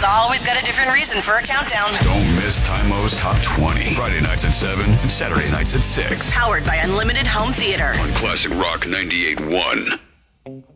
Tymo's always got a different reason for a countdown. Don't miss Tymo's Top 20. Friday nights at 7 and Saturday nights at 6. Powered by Unlimited Home Theater. On Classic Rock 98.1.